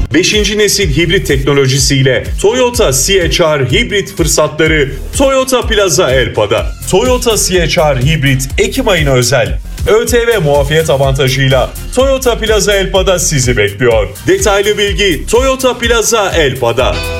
5. nesil hibrit teknolojisiyle Toyota CHR hibrit fırsatları Toyota Plaza Elpa'da. Toyota CHR hibrit Ekim ayına özel ÖTV muafiyet avantajıyla Toyota Plaza Elpa'da sizi bekliyor. Detaylı bilgi Toyota Plaza Elpa'da.